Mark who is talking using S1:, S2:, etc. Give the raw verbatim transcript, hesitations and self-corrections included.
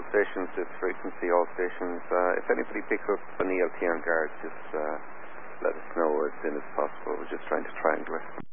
S1: stations. It's frequency all stations. Uh, if anybody picks up an E L T on guard, just uh, let us know as soon as possible. We're just trying to triangulate.